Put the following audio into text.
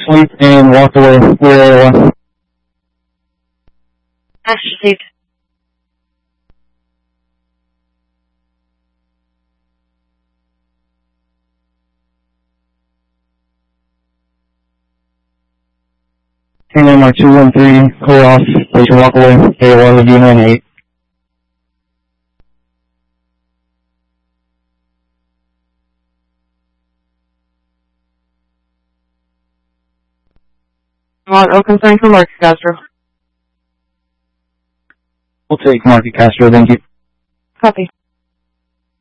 Sleep and walk away. We're A1. Ash received. Tango Mark 213, clear off, station walk away, A1 Laguna and 8. Open sign for Mark Castro. We'll take Mark Castro, thank you. Copy.